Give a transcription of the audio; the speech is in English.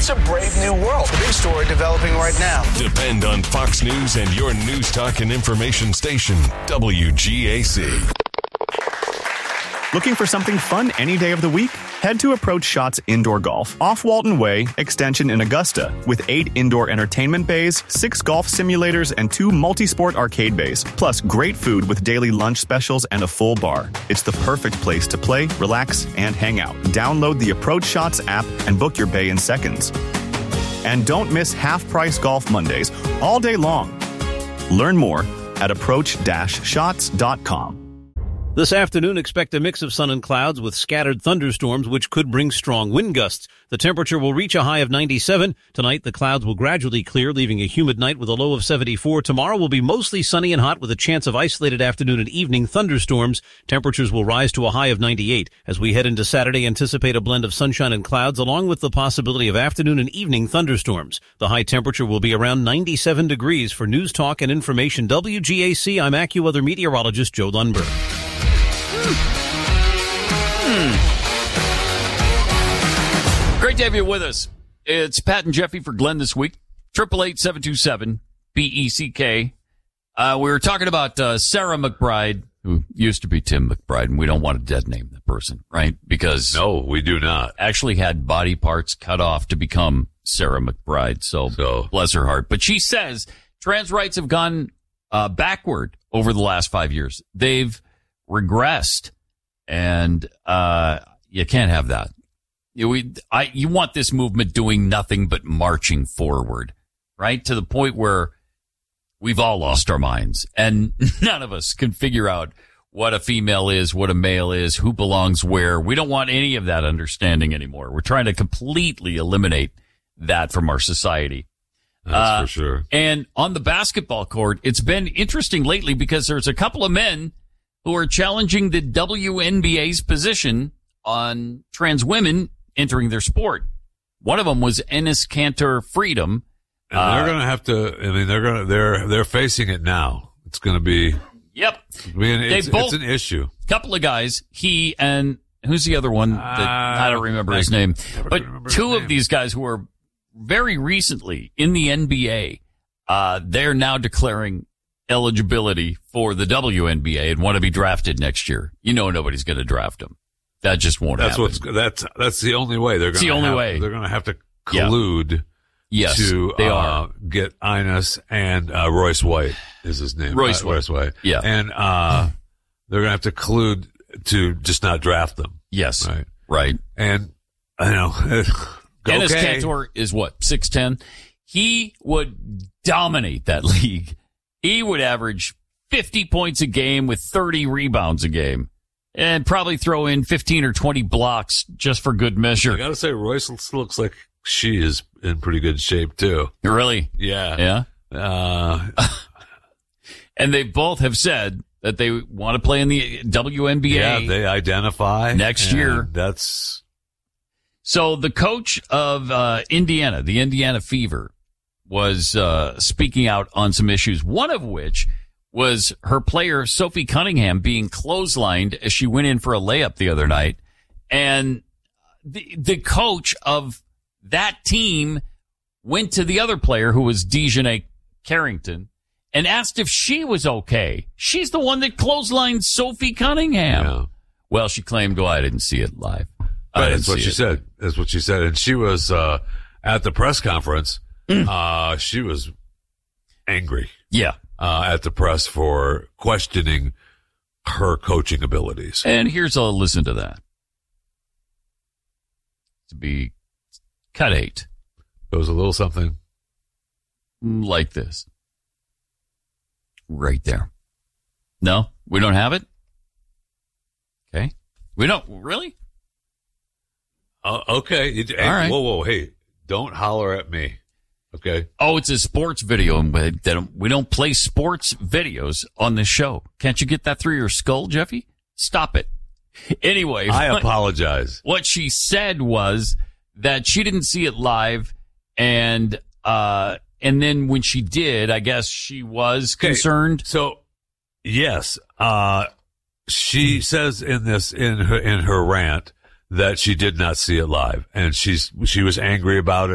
It's a brave new world. The big story developing right now. Depend on Fox News and your news talk and information station, WGAC. Looking for something fun any day of the week? Head to Approach Shots Indoor Golf off Walton Way, Extension in Augusta, with 8 indoor entertainment bays, 6 golf simulators, and 2 multi-sport arcade bays, plus great food with daily lunch specials and a full bar. It's the perfect place to play, relax, and hang out. Download the Approach Shots app and book your bay in seconds. And don't miss half-price golf Mondays all day long. Learn more at approach-shots.com. This afternoon, expect a mix of sun and clouds with scattered thunderstorms, which could bring strong wind gusts. The temperature will reach a high of 97. Tonight, the clouds will gradually clear, leaving a humid night with a low of 74. Tomorrow will be mostly sunny and hot with a chance of isolated afternoon and evening thunderstorms. Temperatures will rise to a high of 98. As we head into Saturday, anticipate a blend of sunshine and clouds, along with the possibility of afternoon and evening thunderstorms. The high temperature will be around 97 degrees. For News Talk and Information WGAC, I'm AccuWeather meteorologist Joe Lundberg. Great to have you with us. It's Pat and Jeffy for Glenn this week. 888-727-BECK. We were talking about Sarah McBride, who used to be Tim McBride, and we don't want to dead name the person, right? Because no, we do not. Actually had body parts cut off to become Sarah McBride. So bless her heart. But she says trans rights have gone backward over the last 5 years. They've regressed, and you can't have that. You want this movement doing nothing but marching forward, right? To the point where we've all lost our minds, and none of us can figure out what a female is, what a male is, who belongs where. We don't want any of that understanding anymore. We're trying to completely eliminate that from our society. That's for sure. And on the basketball court, it's been interesting lately because there's a couple of men who are challenging the WNBA's position on trans women entering their sport. One of them was Enes Kanter Freedom. And they're going to have to, I mean, they're facing it now. It's going to be. Yep. It's an issue. A couple of guys, he and who's the other one? I don't remember his name. But two of these guys who were very recently in the NBA, they're now declaring eligibility for the WNBA and want to be drafted next year. You know, nobody's going to draft them. That just won't happen. That's the only way. They're going to have to collude. Yes, to they are. Get Ines and Royce White is his name. Royce White. Yeah. And they're going to have to collude to just not draft them. Yes. Right. And I know. Enes Kanter is what, 6'10"? He would dominate that league. He would average 50 points a game with 30 rebounds a game and probably throw in 15 or 20 blocks just for good measure. I got to say, Royce looks like she is in pretty good shape, too. Really? Yeah. Yeah? And they both have said that they want to play in the WNBA. Yeah, they identify. Next year. So the coach of Indiana, the Indiana Fever, was speaking out on some issues, one of which was her player, Sophie Cunningham, being clotheslined as she went in for a layup the other night. And the coach of that team went to the other player, who was Dejanay Carrington, and asked if she was okay. She's the one that clotheslined Sophie Cunningham. Yeah. Well, she claimed, I didn't see it live. That's what she said. That's what she said. And she was at the press conference. She was angry. Yeah. At the press for questioning her coaching abilities. And here's a listen to that. To be cut 8. Goes a little something like this. Right there. No, we don't have it. Okay. We don't really? Okay. All right. Whoa. Hey, don't holler at me. Okay. Oh, it's a sports video, and we don't play sports videos on this show. Can't you get that through your skull, Jeffy? Stop it. Anyway. I apologize. What she said was that she didn't see it live, and then when she did, I guess she was concerned. So, yes, she says in her rant that she did not see it live, and she was angry about it.